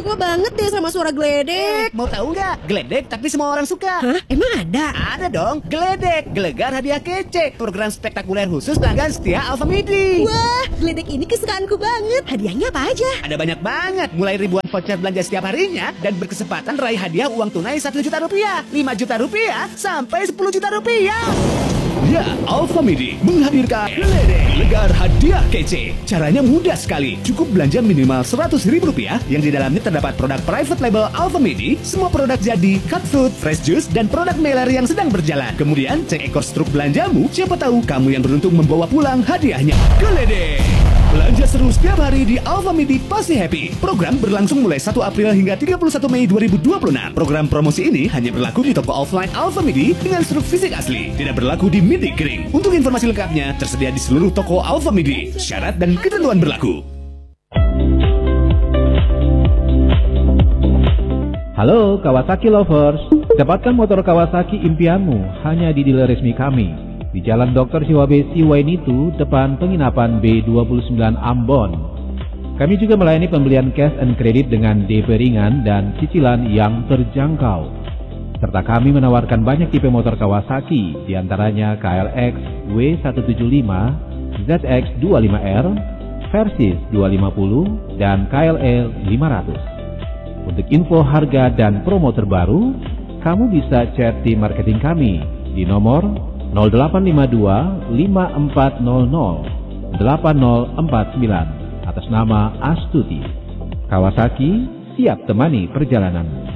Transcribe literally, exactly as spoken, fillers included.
suka banget deh sama suara geledek. Mau tahu nggak? Geledek tapi semua orang suka. Hah? Emang ada? Ada dong. Geledek, gelegar hadiah kece. Program spektakuler khusus pelanggan setia Alfamidi. Wah, geledek ini kesukaanku banget. Hadiahnya apa aja? Ada banyak banget. Mulai ribuan voucher belanja setiap harinya dan berkesempatan raih hadiah uang tunai satu juta rupiah, lima juta rupiah, sampai sepuluh juta rupiah. Ya, Alfamidi menghadirkan Geledek Gelegar Hadiah Kece. Caranya mudah sekali. Cukup belanja minimal seratus ribu rupiah yang di dalamnya terdapat produk private label Alfamidi, semua produk jadi, cut fruit, fresh juice, dan produk mailer yang sedang berjalan. Kemudian cek ekor struk belanjamu, siapa tahu kamu yang beruntung membawa pulang hadiahnya. Geledek. Belanja seru setiap hari di Alfamidi pasti happy. Program berlangsung mulai satu April hingga tiga puluh satu Mei dua ribu dua puluh enam. Program promosi ini hanya berlaku di toko offline Alfamidi dengan struk fisik asli. Tidak berlaku di midi kering. Untuk informasi lengkapnya tersedia di seluruh toko Alfamidi. Syarat dan ketentuan berlaku. Halo Kawasaki Lovers. Dapatkan motor Kawasaki impianmu hanya di dealer resmi kami. Di Jalan Doktor Siwabe Siwainitu, depan penginapan B dua puluh sembilan Ambon. Kami juga melayani pembelian cash and credit dengan D P ringan dan cicilan yang terjangkau. Serta kami menawarkan banyak tipe motor Kawasaki, diantaranya K L X W seratus tujuh puluh lima, Z X dua puluh lima R, Versys dua ratus lima puluh, dan K L E lima ratus. Untuk info harga dan promo terbaru, kamu bisa chat tim marketing kami di nomor nol delapan lima dua lima empat nol nol delapan nol empat sembilan atas nama Astuti. Kawasaki siap temani perjalanan.